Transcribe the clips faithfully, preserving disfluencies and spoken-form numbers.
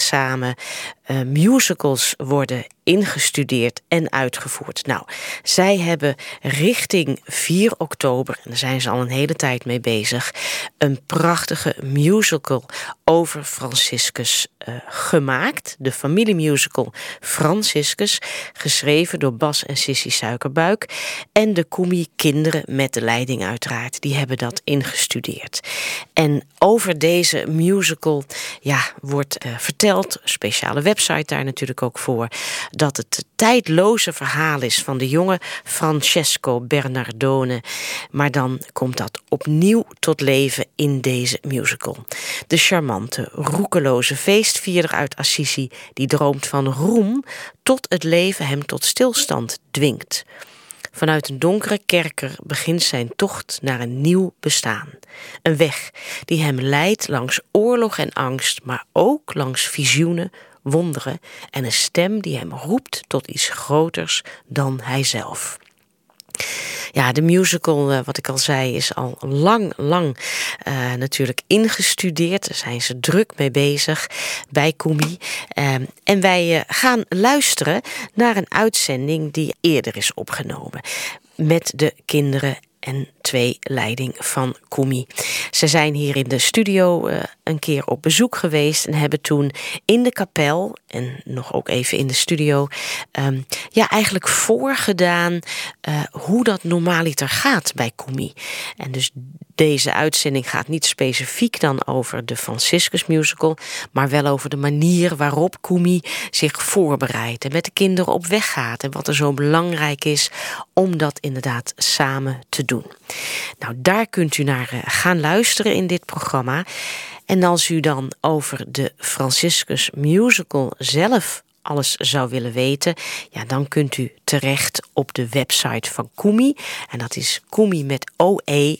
samen uh, musicals worden ingestudeerd en uitgevoerd. Nou, zij hebben richting vier oktober, en daar zijn ze al een hele tijd mee bezig, een prachtige musical over Franciscus uh, gemaakt. De familiemusical Franciscus, geschreven door Bas en Sissy Suikerbuik. En de Koemie Kinderen met de leiding uiteraard, die hebben dat ingestudeerd. En over deze musical ja, wordt uh, verteld, speciale website daar natuurlijk ook voor, dat het tijdloze verhaal is van de jonge Francesco Bernardone. Maar dan komt dat opnieuw tot leven in deze musical. De charmante, roekeloze feestvierder uit Assisi, die droomt van roem, tot het leven hem tot stilstand dwingt. Vanuit een donkere kerker begint zijn tocht naar een nieuw bestaan. Een weg die hem leidt langs oorlog en angst, maar ook langs visioenen, wonderen en een stem die hem roept tot iets groters dan hijzelf. Ja, de musical, uh, wat ik al zei, is al lang, lang uh, natuurlijk ingestudeerd. Daar zijn ze druk mee bezig bij Koemie. Uh, en wij uh, gaan luisteren naar een uitzending die eerder is opgenomen met de kinderen en twee leiding van Koemie. Ze zijn hier in de studio uh, een keer op bezoek geweest en hebben toen in de kapel en nog ook even in de studio um, ja eigenlijk voorgedaan uh, hoe dat normaaliter gaat bij Koemie. En dus deze uitzending gaat niet specifiek dan over de Franciscus musical, maar wel over de manier waarop Koemie zich voorbereidt en met de kinderen op weg gaat en wat er zo belangrijk is om dat inderdaad samen te doen. Nou, daar kunt u naar uh, gaan luisteren in dit programma. En als u dan over de Franciscus musical zelf alles zou willen weten, ja, dan kunt u terecht op de website van Koemie. En dat is Koemie met O E.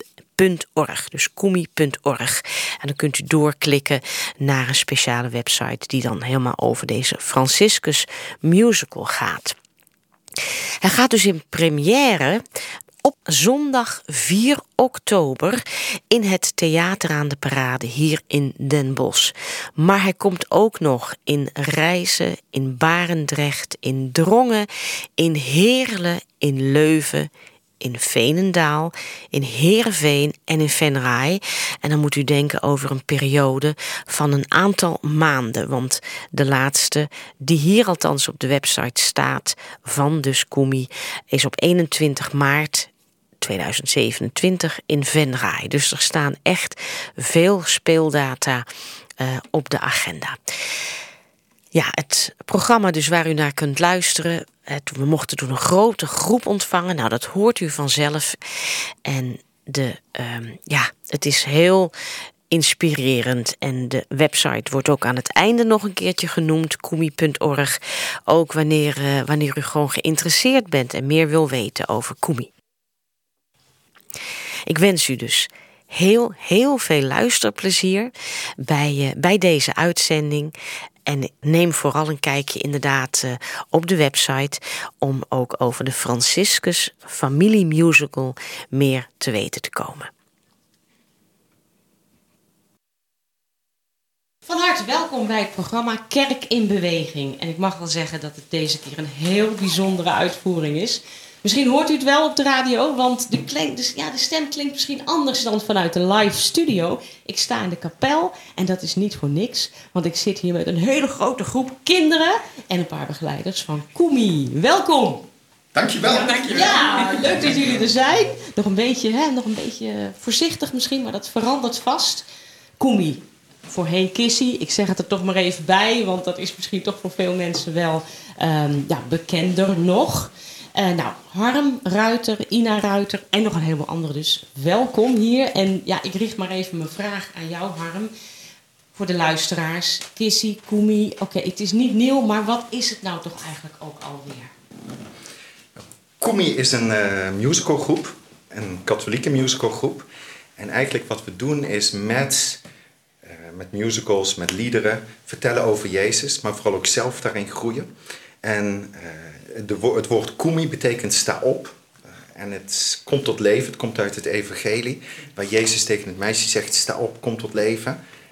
.org, dus koemie punt org. En dan kunt u doorklikken naar een speciale website die dan helemaal over deze Franciscus musical gaat. Hij gaat dus in première op zondag vier oktober in het Theater aan de Parade hier in Den Bosch. Maar hij komt ook nog in Rijssen, in Barendrecht, in Drongen, in Heerlen, in Leuven, in Veenendaal, in Heerenveen en in Venray. En dan moet u denken over een periode van een aantal maanden. Want de laatste, die hier althans op de website staat van dus Koemie, is op eenentwintig maart tweeduizend zevenentwintig in Venray. Dus er staan echt veel speeldata uh, op de agenda. Ja, het programma dus waar u naar kunt luisteren. Het, we mochten toen een grote groep ontvangen. Nou, dat hoort u vanzelf. En de, um, ja, het is heel inspirerend. En de website wordt ook aan het einde nog een keertje genoemd. koemie punt org. Ook wanneer, uh, wanneer u gewoon geïnteresseerd bent en meer wil weten over Koemie. Ik wens u dus heel, heel veel luisterplezier bij, uh, bij deze uitzending. En neem vooral een kijkje inderdaad uh, op de website om ook over de Franciscus familiemusical meer te weten te komen. Van harte welkom bij het programma Kerk in Beweging. En ik mag wel zeggen dat het deze keer een heel bijzondere uitvoering is. Misschien hoort u het wel op de radio, want de, klank, dus, ja, de stem klinkt misschien anders dan vanuit de live studio. Ik sta in de kapel en dat is niet voor niks, want ik zit hier met een hele grote groep kinderen en een paar begeleiders van Koemie. Welkom! Dankjewel. Ja, dankjewel. Ja, leuk dat jullie er zijn. Nog een beetje, hè, nog een beetje voorzichtig misschien, maar dat verandert vast. Koemie, voorheen Kissy. Ik zeg het er toch maar even bij, want dat is misschien toch voor veel mensen wel um, ja, bekender nog. Uh, nou, Harm Ruiter, Ina Ruiter en nog een heleboel anderen dus. Welkom hier. En ja, ik richt maar even mijn vraag aan jou, Harm. Voor de luisteraars. Kissy, Koemie. Oké, okay, het is niet nieuw, maar wat is het nou toch eigenlijk ook alweer? Koemie is een uh, musicalgroep. Een katholieke musicalgroep. En eigenlijk wat we doen is met, uh, met musicals, met liederen, vertellen over Jezus. Maar vooral ook zelf daarin groeien. En uh, de, het woord Koemie betekent sta op. Uh, en het komt tot leven, het komt uit het evangelie. Waar Jezus tegen het meisje zegt, sta op, kom tot leven.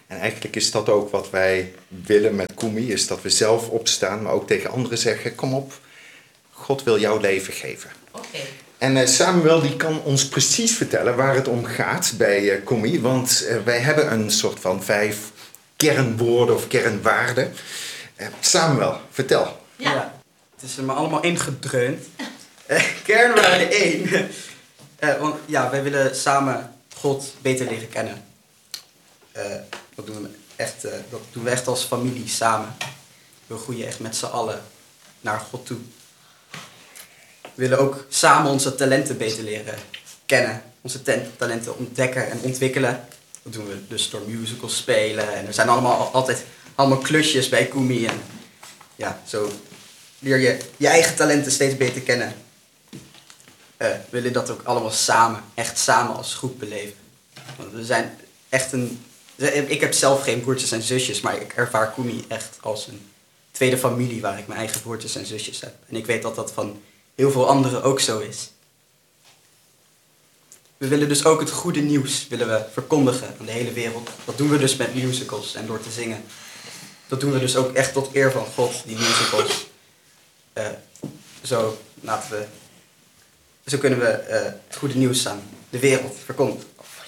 En eigenlijk is dat ook wat wij willen met Kumi, is dat we zelf opstaan, maar ook tegen anderen zeggen, kom op, God wil jouw leven geven. Okay. En uh, Samuel die kan ons precies vertellen waar het om gaat bij uh, Kumi, want uh, wij hebben een soort van vijf kernwoorden of kernwaarden. Uh, Samuel, vertel. Ja. ja, het is er maar allemaal ingedreund. Uh, kernwaarde één. uh, want ja, wij willen samen God beter leren kennen. Uh, dat, doen we echt, uh, dat doen we echt als familie samen. We groeien echt met z'n allen naar God toe. We willen ook samen onze talenten beter leren kennen. Onze ten- talenten ontdekken en ontwikkelen. Dat doen we dus door musicals spelen. En er zijn allemaal altijd allemaal klusjes bij Kumi. En ja, zo leer je je eigen talenten steeds beter kennen. Uh, we willen dat ook allemaal samen, echt samen als groep beleven. Want we zijn echt een... Ik heb zelf geen broertjes en zusjes, maar ik ervaar Kumi echt als een tweede familie waar ik mijn eigen broertjes en zusjes heb. En ik weet dat dat van heel veel anderen ook zo is. We willen dus ook het goede nieuws willen we verkondigen aan de hele wereld. Dat doen we dus met musicals en door te zingen. Dat doen we dus ook echt tot eer van God, die musicals. Uh, zo, laten we, zo kunnen we uh, het goede nieuws aan de wereld verkondigen.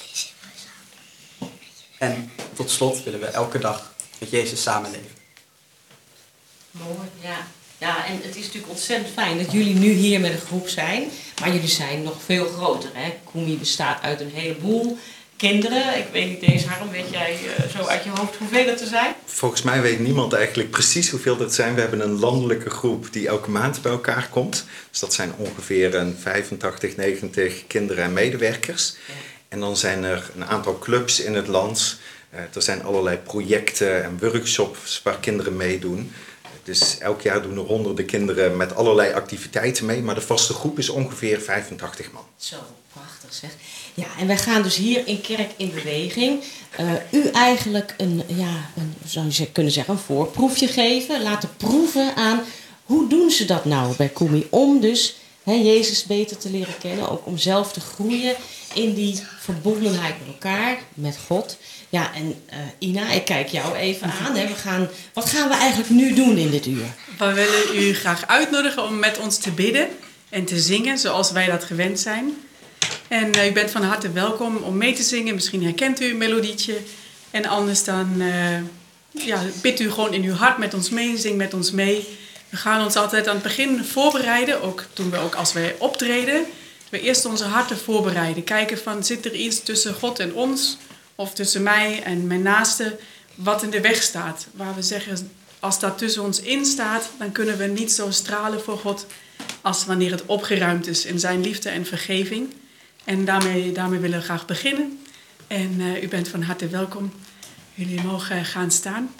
En tot slot willen we elke dag met Jezus samenleven. Mooi, ja. Ja, en het is natuurlijk ontzettend fijn dat jullie nu hier met een groep zijn. Maar jullie zijn nog veel groter, hè? Kumi bestaat uit een heleboel kinderen. Ik weet niet eens, Harm, weet jij uh, zo uit je hoofd hoeveel het er zijn? Volgens mij weet niemand eigenlijk precies hoeveel dat zijn. We hebben een landelijke groep die elke maand bij elkaar komt. Dus dat zijn ongeveer een vijfentachtig, negentig kinderen en medewerkers. Ja. En dan zijn er een aantal clubs in het land. Uh, er zijn allerlei projecten en workshops waar kinderen meedoen. Dus elk jaar doen er honderden kinderen met allerlei activiteiten mee. Maar de vaste groep is ongeveer vijfentachtig man. Zo, prachtig zeg. Ja, en wij gaan dus hier in Kerk in Beweging uh, u eigenlijk een, ja, een, zou je kunnen zeggen, een voorproefje geven. Laten proeven aan hoe doen ze dat nou bij Kumi. Om dus he, Jezus beter te leren kennen. Ook om zelf te groeien in die verbondenheid met elkaar, met God. Ja, en uh, Ina, ik kijk jou even aan. Hè. We gaan, wat gaan we eigenlijk nu doen in dit uur? We willen u graag uitnodigen om met ons te bidden en te zingen zoals wij dat gewend zijn. En uh, u bent van harte welkom om mee te zingen. Misschien herkent u een melodietje. En anders dan uh, ja, bidt u gewoon in uw hart met ons mee, zing met ons mee. We gaan ons altijd aan het begin voorbereiden. Ook doen we ook als wij optreden. We eerst onze harten voorbereiden. Kijken van, zit er iets tussen God en ons? Of tussen mij en mijn naaste, wat in de weg staat. Waar we zeggen, als dat tussen ons in staat, dan kunnen we niet zo stralen voor God als wanneer het opgeruimd is in zijn liefde en vergeving. En daarmee, daarmee willen we graag beginnen. En uh, u bent van harte welkom. Jullie mogen gaan staan.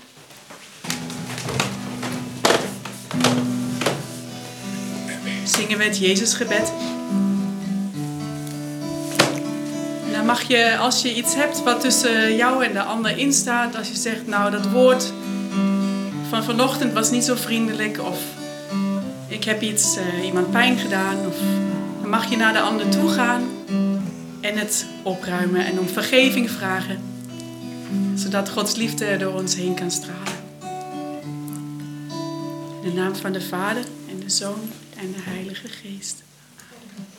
Zingen we het Jezusgebed. Dan mag je, als je iets hebt wat tussen jou en de ander in staat, als je zegt, nou dat woord van vanochtend was niet zo vriendelijk, of ik heb iets, uh, iemand pijn gedaan, of dan mag je naar de ander toe gaan en het opruimen en om vergeving vragen, zodat Gods liefde door ons heen kan stralen. In de naam van de Vader en de Zoon en de Heilige Geest.